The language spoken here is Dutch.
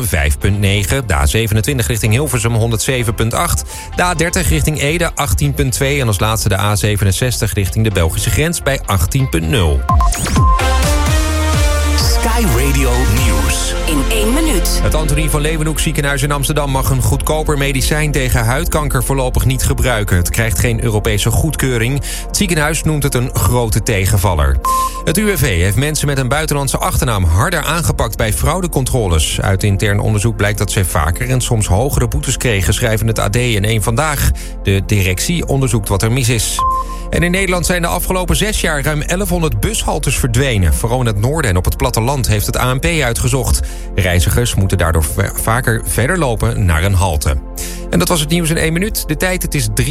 5,9. De A27 richting Hilversum 107,8. De A30 richting Ede 18,2. En als laatste de A67 richting de Belgische grens bij 18,0. Sky Radio Nieuws. In 1 minuut. Het Antonie van Leeuwenhoek ziekenhuis in Amsterdam mag een goedkoper medicijn tegen huidkanker voorlopig niet gebruiken. Het krijgt geen Europese goedkeuring. Het ziekenhuis noemt het een grote tegenvaller. Het UWV heeft mensen met een buitenlandse achternaam harder aangepakt bij fraudecontroles. Uit intern onderzoek blijkt dat zij vaker en soms hogere boetes kregen, schrijven het AD in Eén Vandaag. De directie onderzoekt wat er mis is. En in Nederland zijn de afgelopen 6 jaar ruim 1100 bushaltes verdwenen. Vooral in het noorden en op het platteland heeft het ANP uitgezocht. Reizigers moeten daardoor vaker verder lopen naar een halte. En dat was het nieuws in 1 minuut. De tijd, het is 3.